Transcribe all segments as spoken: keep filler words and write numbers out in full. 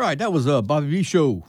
right, that was uh, Bobby V. Show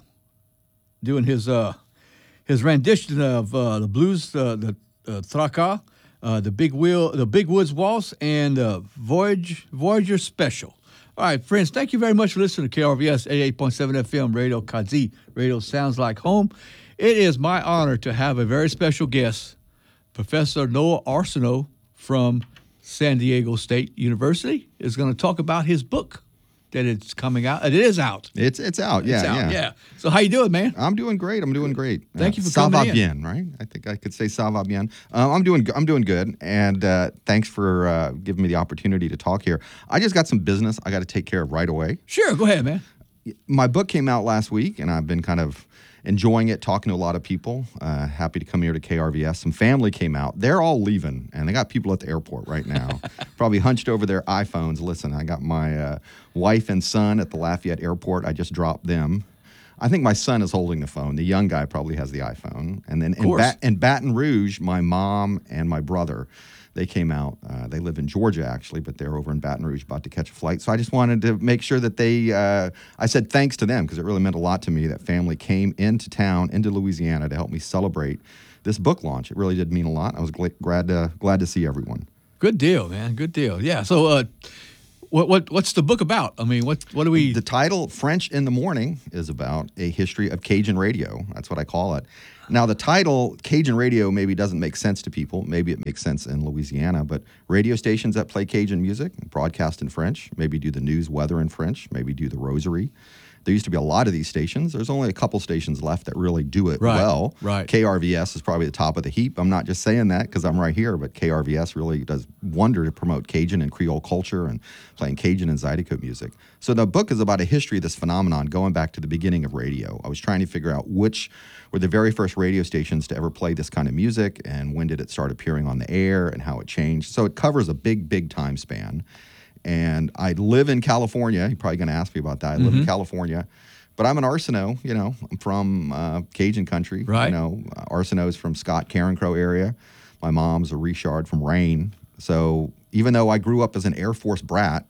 doing his uh, his rendition of uh, the blues, uh, the uh, Traka, uh, the Big Wheel, the Big Woods Waltz, and uh, Voyage Voyager Special. All right, friends, thank you very much for listening to K R V S eighty-eight point seven F M Radio Kazi. Radio sounds like home. It is my honor to have a very special guest, Professor Noah Arsenault from San Diego State University, is going to talk about his book that it's coming out. It is out. It's it's out. Yeah, it's out, yeah. yeah. So how you doing, man? I'm doing great. I'm doing great. Thank uh, you for ça coming va in. bien, right? I think I could say ça va bien. Uh, I'm doing I'm doing good, and uh, thanks for uh, giving me the opportunity to talk here. I just got some business I got to take care of right away. Sure, go ahead, man. My book came out last week, and I've been kind of enjoying it, talking to a lot of people. Uh, happy to come here to K R V S. Some family came out. They're all leaving, and they got people at the airport right now, probably hunched over their iPhones. Listen, I got my uh, wife and son at the Lafayette Airport. I just dropped them. I think my son is holding the phone. The young guy probably has the iPhone. And then in, ba- in Baton Rouge, my mom and my brother, they came out. Uh, they live in Georgia, actually, but they're over in Baton Rouge about to catch a flight. So I just wanted to make sure that they, uh, I said thanks to them because it really meant a lot to me that family came into town, into Louisiana to help me celebrate this book launch. It really did mean a lot. I was gl- glad, to, glad to see everyone. Good deal, man. Good deal. Yeah. So uh, what what what's the book about? I mean, what what do we... The title, French in the Morning, is about a history of Cajun radio. That's what I call it. Now, the title, Cajun radio, maybe doesn't make sense to people. Maybe it makes sense in Louisiana, but radio stations that play Cajun music, broadcast in French, maybe do the news, weather in French, maybe do the rosary. There used to be a lot of these stations. There's only a couple stations left that really do it right, well. Right. K R V S is probably the top of the heap. I'm not just saying that because I'm right here, but K R V S really does wonder to promote Cajun and Creole culture and playing Cajun and Zydeco music. So the book is about a history of this phenomenon going back to the beginning of radio. I was trying to figure out which were the very first radio stations to ever play this kind of music and when did it start appearing on the air and how it changed. So it covers a big, big time span. And I live in California. You're probably going to ask me about that. I live Mm-hmm. in California. But I'm an Arsenault, you know. I'm from uh, Cajun country. Right. You know, uh, Arsenault's from Scott Karen Crow area. My mom's a Richard from Rain. So even though I grew up as an Air Force brat,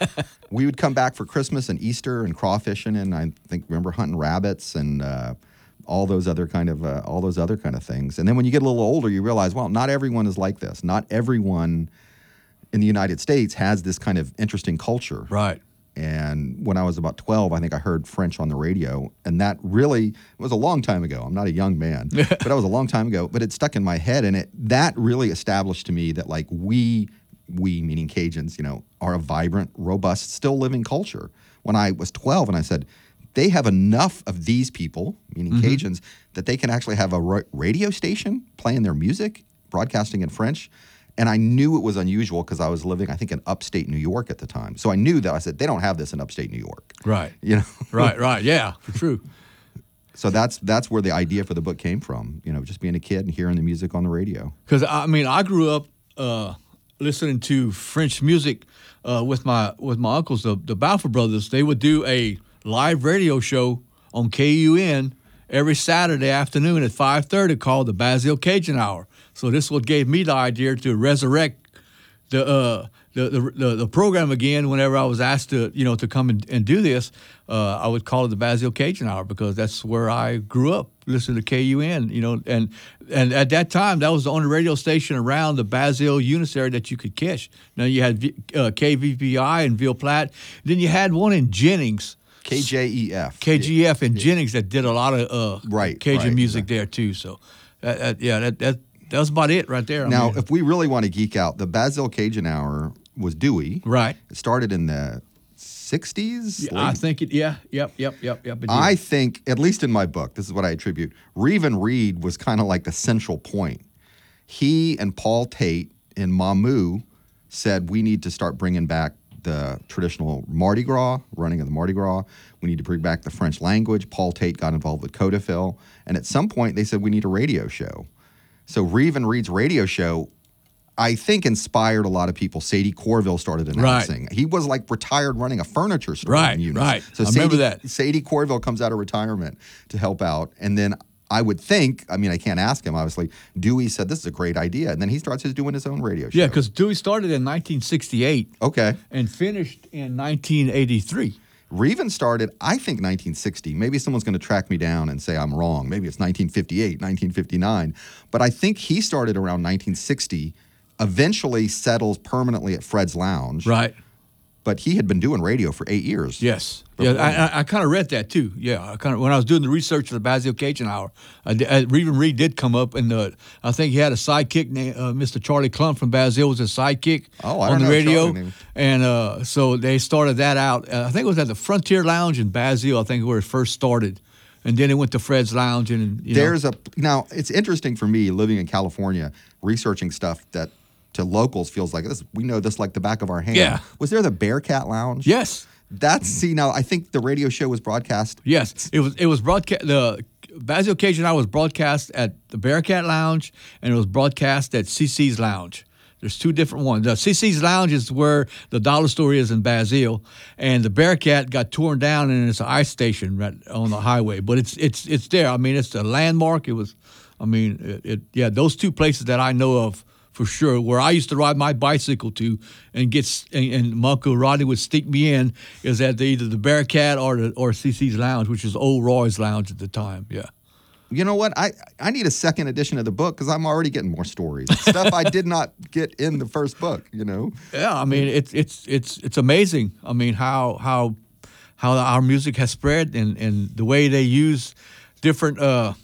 we would come back for Christmas and Easter and crawfishing, and I think remember hunting rabbits and uh, all those other kind of uh, all those other kind of things. And then when you get a little older, you realize, well, not everyone is like this. Not everyone in the United States has this kind of interesting culture. Right. And when I was about twelve, I think I heard French on the radio. And that really it was a long time ago. I'm not a young man, but that was a long time ago. But it stuck in my head. And it that really established to me that like we, we meaning Cajuns, you know, are a vibrant, robust, still living culture. When I was twelve and I said, they have enough of these people, meaning mm-hmm. Cajuns, that they can actually have a ra- radio station playing their music, broadcasting in French. And I knew it was unusual because I was living, I think, in upstate New York at the time. So I knew that I said, they don't have this in upstate New York. Right. You know? Right, right. Yeah, true. So that's that's where the idea for the book came from, you know, just being a kid and hearing the music on the radio. Because, I mean, I grew up uh, listening to French music uh, with my with my uncles, the, the Balfour brothers. They would do a live radio show on K U N every Saturday afternoon at five thirty called the Basile Cajun Hour. So this is what gave me the idea to resurrect the uh, the, the the the program again. Whenever I was asked to you know to come and, and do this, uh, I would call it the Basile Cajun Hour because that's where I grew up, listening to K U N. You know, and and at that time that was the only radio station around the Basile Unis area that you could catch. Now you had v, uh, K V P I in Ville Platte, then you had one in Jennings. K J E F. K G F in yeah. Jennings that did a lot of uh, right, Cajun right, music exactly. there too. So, that, that, yeah, that that. That was about it right there. I Now, mean, if we really want to geek out, the Basile Cajun Hour was Dewey. Right. It started in the sixties. Yeah, I think it, yeah, yep, yep, yep, yep. I think, at least in my book, this is what I attribute, Reeve and Reed was kind of like the central point. He and Paul Tate and Mamu said, we need to start bringing back the traditional Mardi Gras, running of the Mardi Gras. We need to bring back the French language. Paul Tate got involved with Codafil. And at some point, they said, we need a radio show. So Reeve and Reed's radio show, I think, inspired a lot of people. Sadie Corville started announcing. Right. He was like retired running a furniture store right, in Eunice. Right, So I Sadie, remember that. Sadie Corville comes out of retirement to help out. And then I would think, I mean, I can't ask him, obviously, Dewey said, this is a great idea. And then he starts his doing his own radio show. Yeah, because Dewey started in nineteen sixty-eight. Okay. And finished in nineteen eighty-three. Reven started, I think, nineteen sixty. Maybe someone's going to track me down and say I'm wrong. Maybe it's nineteen fifty-eight, nineteen fifty-nine. But I think he started around nineteen sixty, eventually settles permanently at Fred's Lounge. Right. But he had been doing radio for eight years. Yes. Yeah, I, I, I kind of read that too. Yeah, I kind of when I was doing the research for the Basile Cajun Hour, I, I, Reven Reed did come up, and the I think he had a sidekick named uh, Mister Charlie Clump from Basile was his sidekick oh, I on don't the know radio, and uh, so they started that out. Uh, I think it was at the Frontier Lounge in Basile. I think where it first started, and then it went to Fred's Lounge. And you there's know. a now it's interesting for me living in California, researching stuff that to locals feels like this. We know this like the back of our hand. Yeah. Was there the Bearcat Lounge? Yes. That's see now. I think the radio show was broadcast. Yes, it was. It was broadcast. The Basile Cajun Hour was broadcast at the Bearcat Lounge, and it was broadcast at C C's Lounge. There's two different ones. The C C's Lounge is where the dollar store is in Basile, and the Bearcat got torn down, and it's an ice station right on the highway. But it's it's it's there. I mean, it's a landmark. It was. I mean, it, it yeah. Those two places that I know of. For sure, where I used to ride my bicycle to and get and, and my Uncle Rodney would stick me in is at the, either the Bearcat or the or C C's Lounge, which is Old Roy's Lounge at the time. Yeah. You know what? I, I need a second edition of the book because I'm already getting more stories, stuff I did not get in the first book. You know. Yeah, I mean it's it's it's it's amazing. I mean how how how our music has spread and, and the way they use different. Uh,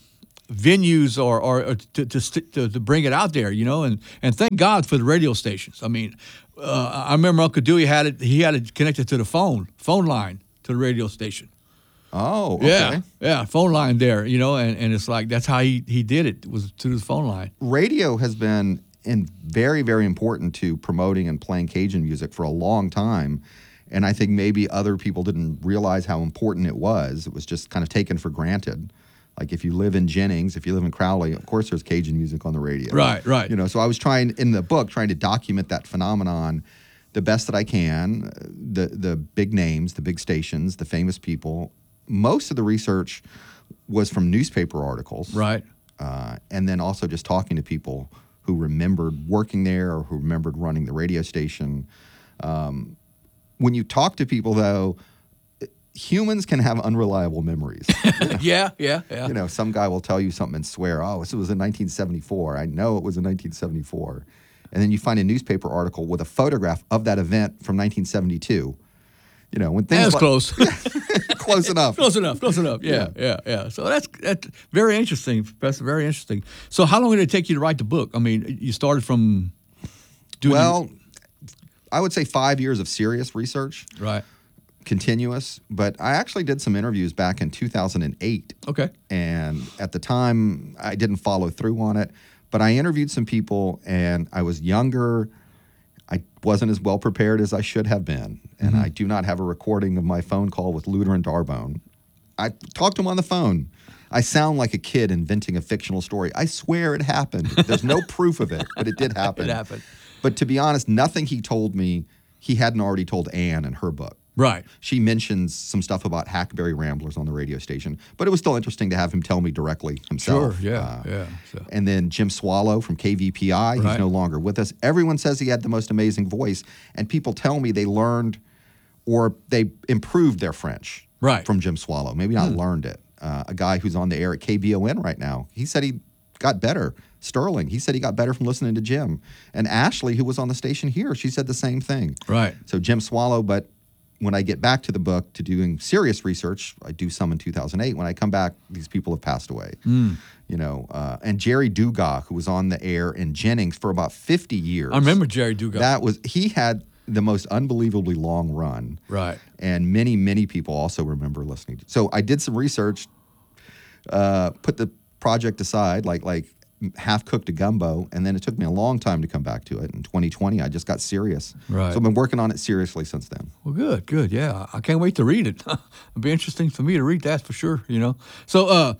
venues or, or, or to, to to to bring it out there, you know, and, and thank God for the radio stations. I mean, uh, I remember Uncle Dewey had it. He had it connected to the phone phone line to the radio station. Oh, okay. Yeah, yeah, phone line there, you know, and, and it's like that's how he, he did it was to the phone line. Radio has been in very very important to promoting and playing Cajun music for a long time. And I think maybe other people didn't realize how important it was. It was just kind of taken for granted. Like if you live in Jennings, if you live in Crowley, of course there's Cajun music on the radio. Right, right. You know, so I was trying in the book trying to document that phenomenon the best that I can. The the big names, the big stations, the famous people. Most of the research was from newspaper articles. Right. Uh, and then also just talking to people who remembered working there or who remembered running the radio station. Um, when you talk to people, though, humans can have unreliable memories. You know? yeah, yeah, yeah. You know, some guy will tell you something and swear, oh, this was in nineteen seventy-four. I know it was in nineteen seventy-four. And then you find a newspaper article with a photograph of that event from nineteen seventy-two. You know, when things That's like, close. close enough. Close enough, close enough. Yeah, yeah, yeah, yeah. So that's that's very interesting, Professor, very interesting. So how long did it take you to write the book? I mean, you started from doing... Well, I would say five years of serious research. Right. Continuous, but I actually did some interviews back in two thousand eight. Okay. And at the time, I didn't follow through on it, but I interviewed some people, and I was younger. I wasn't as well prepared as I should have been, and mm-hmm. I do not have a recording of my phone call with Luder and Darbone. I talked to him on the phone. I sound like a kid inventing a fictional story. I swear it happened. There's no proof of it, but it did happen. It happened. But to be honest, nothing he told me, he hadn't already told Ann in her book. Right. She mentions some stuff about Hackberry Ramblers on the radio station, but it was still interesting to have him tell me directly himself. Sure, yeah, uh, yeah. So. And then Jim Swallow from K V P I, right. he's no longer with us. Everyone says he had the most amazing voice, and people tell me they learned or they improved their French right. from Jim Swallow. Maybe not hmm. learned it. Uh, a guy who's on the air at K B O N right now, he said he got better. Sterling, he said he got better from listening to Jim. And Ashley, who was on the station here, she said the same thing. Right. So Jim Swallow, but when I get back to the book to doing serious research, I do some in two thousand eight. When I come back, these people have passed away. Mm. You know, uh, and Jerry Dugas, who was on the air in Jennings for about fifty years. I remember Jerry Dugas. That was he had the most unbelievably long run. Right. And many, many people also remember listening. To, so I did some research, uh, put the project aside, like like half-cooked a gumbo, and then it took me a long time to come back to it. In twenty twenty, I just got serious. Right. So I've been working on it seriously since then. Well, good, good, yeah. I can't wait to read it. It'll be interesting for me to read that for sure, you know. So, uh,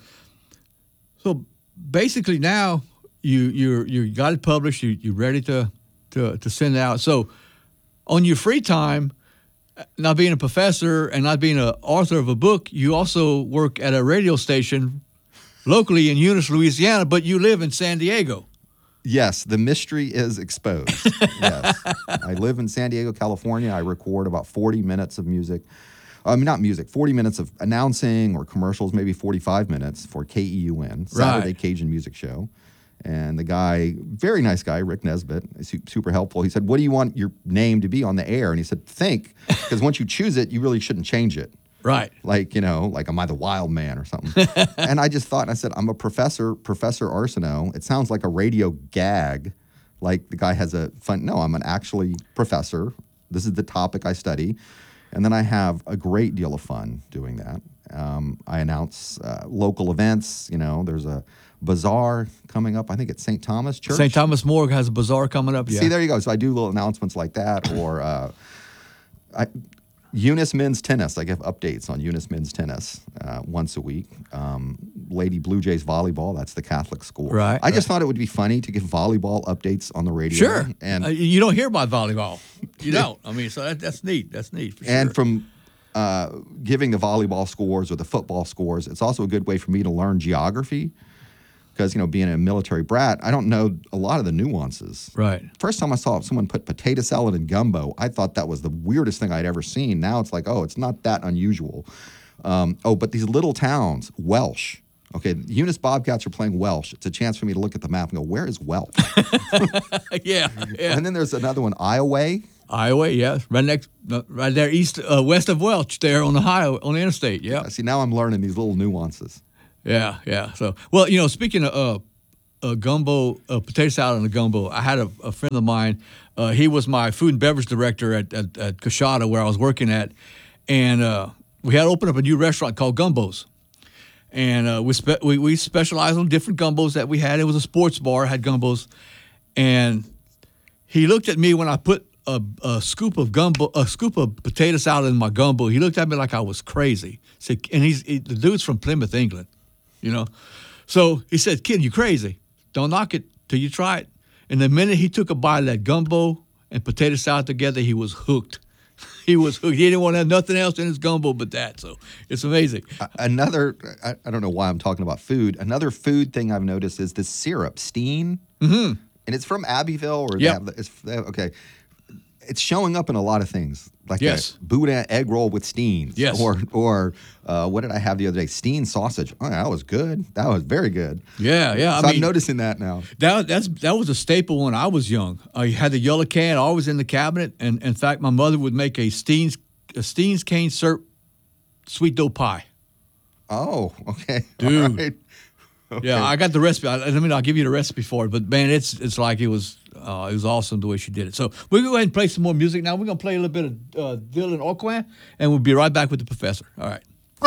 so basically now you you you got it published. You you're ready to to to send it out. So, on your free time, not being a professor and not being an author of a book, you also work at a radio station locally in Eunice, Louisiana, but you live in San Diego. Yes, the mystery is exposed. Yes. I live in San Diego, California. I record about forty minutes of music I mean, not music, forty minutes of announcing or commercials, maybe forty-five minutes for K E U N, Saturday Right. Cajun Music Show. And the guy, very nice guy, Rick Nesbitt, su- super helpful. He said, what do you want your name to be on the air? And he said, think, because once you choose it, you really shouldn't change it. Right. Like, you know, like, am I the wild man or something? And I just thought, and I said, I'm a professor, Professor Arsenault. It sounds like a radio gag, like the guy has a fun. No, I'm an actually professor. This is the topic I study. And then I have a great deal of fun doing that. Um, I announce uh, local events. You know, there's a bazaar coming up. I think it's Saint Thomas Church. Saint Thomas More has a bazaar coming up. Yeah. See, there you go. So I do little announcements like that, or uh, I, Eunice Men's Tennis. I give updates on Eunice Men's Tennis uh, once a week. Um, Lady Blue Jays Volleyball. That's the Catholic school. Right, I just right. thought it would be funny to give volleyball updates on the radio. Sure. And uh, you don't hear about volleyball. You don't. I mean, so that, that's neat. That's neat. For and sure. from uh, giving the volleyball scores or the football scores, it's also a good way for me to learn geography. Because, you know, being a military brat, I don't know a lot of the nuances. Right. First time I saw someone put potato salad in gumbo, I thought that was the weirdest thing I'd ever seen. Now it's like, oh, it's not that unusual. Um, oh, but these little towns, Welsh. Okay, Eunice Bobcats are playing Welsh. It's a chance for me to look at the map and go, where is Welsh? yeah. Yeah. And then there's another one, Iowa. Iowa, yes, right next, uh, right there, east, uh, west of Welch, there on the highway, on the interstate. Yeah. See, now I'm learning these little nuances. Yeah, yeah. So, well, you know, speaking of uh, uh, gumbo, uh, potato salad and a gumbo, I had a, a friend of mine. Uh, he was my food and beverage director at at, at Coshada, where I was working at, and uh, we had opened up a new restaurant called Gumbo's, and uh, we, spe- we we specialized on different gumbos that we had. It was a sports bar, had gumbos, and he looked at me when I put a, a scoop of gumbo, a scoop of potato salad in my gumbo. He looked at me like I was crazy. Said, and he's he, the dude's from Plymouth, England. You know, so he said, "Kid, you crazy? Don't knock it till you try it." And the minute he took a bite of that gumbo and potato salad together, he was hooked. He was hooked. He didn't want to have nothing else in his gumbo but that. So it's amazing. Uh, another, I, I don't know why I'm talking about food. Another food thing I've noticed is this syrup, Steen, mm-hmm. and it's from Abbeville, or Yep. they have, it's they have- okay. It's showing up in a lot of things, like Yes. a Boudin egg roll with Steen. Yes. Or or uh, what did I have the other day? Steen sausage. Oh, that was good. That was very good. Yeah, yeah. So I I'm mean, noticing that now. That that's that was a staple when I was young. I had the yellow can always in the cabinet, and in fact, my mother would make a Steen's a Steen's cane syrup sweet dough pie. Oh, okay. Dude. All right. Okay. Yeah, I got the recipe. I, I mean, I'll give you the recipe for it. But man, it's it's like it was uh, it was awesome the way she did it. So we're gonna go ahead and play some more music now. We're gonna play a little bit of uh, Dylan Aucoin, and we'll be right back with the professor. All right.